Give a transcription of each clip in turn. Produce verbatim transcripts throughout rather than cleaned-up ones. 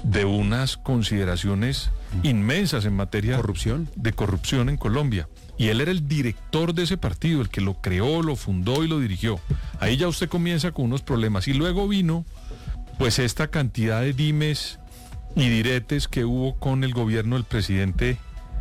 de unas consideraciones inmensas en materia ¿Corrupción? de corrupción en Colombia. Y él era el director de ese partido, el que lo creó, lo fundó y lo dirigió. Ahí ya usted comienza con unos problemas. Y luego vino, pues, esta cantidad de dimes y diretes que hubo con el gobierno del presidente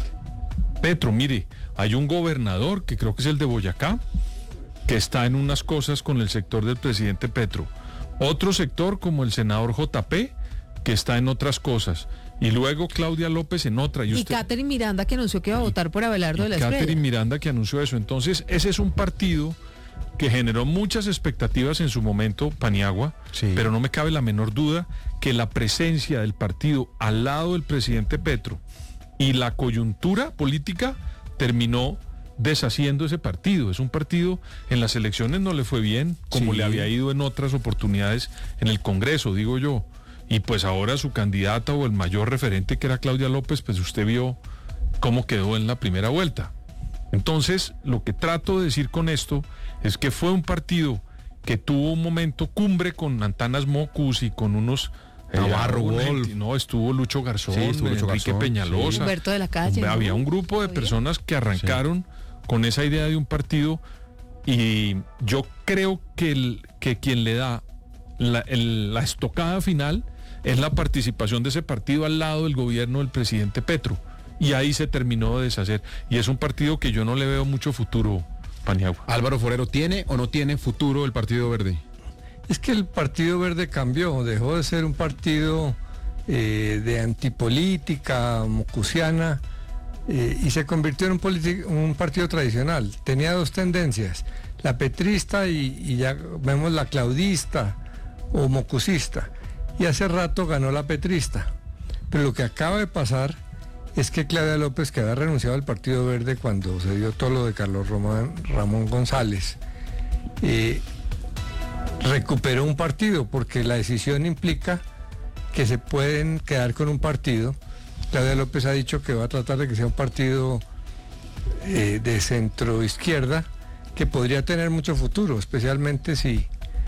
Petro. Mire, hay un gobernador, que creo que es el de Boyacá, que está en unas cosas con el sector del presidente Petro. Otro sector, como el senador J P, que está en otras cosas. Y luego Claudia López en otra. Y, y usted... Catherine Miranda, que anunció que iba a votar por Abelardo de la Espriella. Catherine Miranda, que anunció eso. Entonces, ese es un partido que generó muchas expectativas en su momento, Paniagua, sí. Pero no me cabe la menor duda que la presencia del partido al lado del presidente Petro y la coyuntura política terminó deshaciendo ese partido. Es un partido, en las elecciones no le fue bien, como sí. le había ido en otras oportunidades en el Congreso, digo yo. Y pues ahora su candidata o el mayor referente, que era Claudia López, pues usted vio cómo quedó en la primera vuelta. Entonces, lo que trato de decir con esto es que fue un partido que tuvo un momento cumbre con Antanas Mocus y con unos... Navarro, eh, Wolf. gente, no, estuvo Lucho Garzón, sí, estuvo Lucho Enrique Garzón, Peñalosa. Sí. Humberto de la Calle. Había ¿no? un grupo de personas que arrancaron sí. con esa idea de un partido, y yo creo que, el, que quien le da la, el, la estocada final es la participación de ese partido al lado del gobierno del presidente Petro, y ahí se terminó de deshacer, y es un partido que yo no le veo mucho futuro, Paniagua. Álvaro Forero, ¿tiene o no tiene futuro el Partido Verde? Es que el Partido Verde cambió, dejó de ser un partido eh, de antipolítica mocusiana eh, y se convirtió en un, politi- un partido tradicional. Tenía dos tendencias, la petrista y, y ya vemos la claudista o mocusista. Y hace rato ganó la petrista. Pero lo que acaba de pasar es que Claudia López, que había renunciado al Partido Verde cuando se dio todo lo de Carlos Román, Ramón González, eh, recuperó un partido, porque la decisión implica que se pueden quedar con un partido. Claudia López ha dicho que va a tratar de que sea un partido eh, de centro izquierda, que podría tener mucho futuro, especialmente si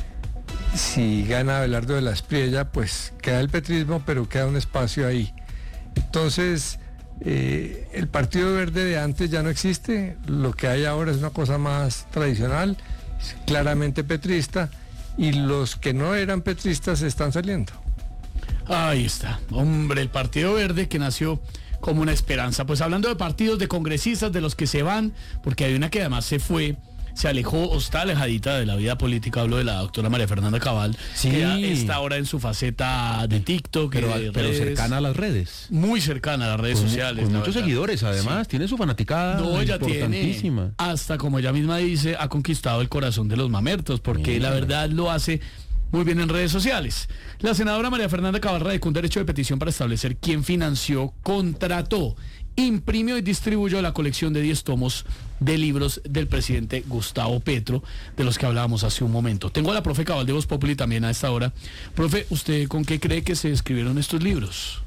si gana Abelardo de la Espriella, pues queda el petrismo, pero queda un espacio ahí. Entonces, eh, el Partido Verde de antes ya no existe, lo que hay ahora es una cosa más tradicional, claramente petrista, y los que no eran petristas están saliendo. Ahí está, hombre, el Partido Verde que nació como una esperanza. Pues hablando de partidos, de congresistas, de los que se van, porque hay una que además se fue, se alejó o está alejadita de la vida política. Hablo de la doctora María Fernanda Cabal, sí. que ya está ahora en su faceta de TikTok, pero, de pero redes, cercana a las redes. muy cercana a las redes con, sociales. Con muchos verdad. seguidores, además, sí. Tiene su fanaticada no, ella importantísima. Tiene, hasta como ella misma dice, ha conquistado el corazón de los mamertos, porque Mira. la verdad lo hace muy bien en redes sociales. La senadora María Fernanda Cabal radicó un derecho de petición para establecer quién financió, contrató, imprimió y distribuyó la colección de diez tomos de libros del presidente Gustavo Petro, de los que hablábamos hace un momento. Tengo a la profe Cabal de Voz Populi también a esta hora. Profe, ¿usted con qué cree que se escribieron estos libros?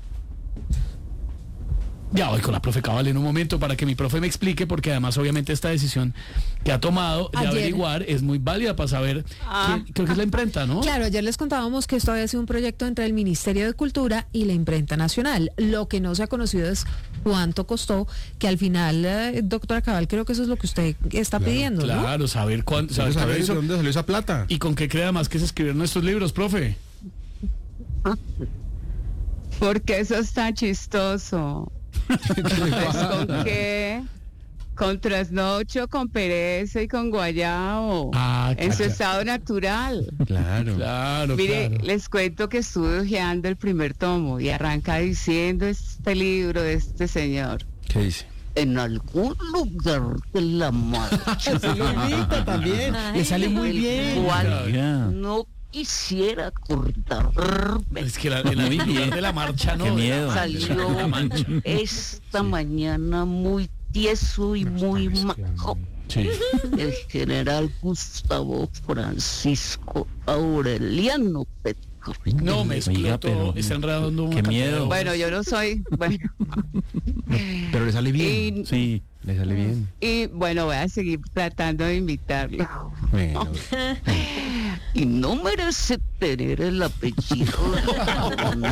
Ya voy con la profe Cabal en un momento para que mi profe me explique, porque además obviamente esta decisión que ha tomado de ayer. averiguar es muy válida para saber, ah. quién, creo que es la imprenta, ¿no? Claro, ayer les contábamos que esto había sido un proyecto entre el Ministerio de Cultura y la Imprenta Nacional. Lo que no se ha conocido es cuánto costó, que al final, eh, doctora Cabal, creo que eso es lo que usted está claro, pidiendo, claro, ¿no? Claro, saber cuánto, saber, saber eso. de dónde salió esa plata. ¿Y con qué cree además que se escribieron estos libros, profe? Porque eso es tan chistoso. Pues, ¿con qué? Con trasnocho, con pereza y con guayabo. Ah, en claro. su estado natural. Claro. Claro, Mire, claro. les cuento que estuve hojeando el primer tomo y arranca diciendo este libro de este señor. ¿Qué dice? En algún lugar de la marcha. Se lo imita también. Ay, le sale muy bien. Cual Yeah. no quisiera acordarme. Es que la, en la bien de la marcha no. Qué miedo. Salió esta mañana muy tieso y muy majo. Sí. El general Gustavo Francisco Aureliano Petro. No, me Oiga, explotó, pero- está enredando qué miedo. Bueno, yo no soy. Bueno. Pero le sale bien. Y- Sí, le sale bien. Y bueno, voy a seguir tratando de invitarlo. Bueno. Y no merece tener el apellido de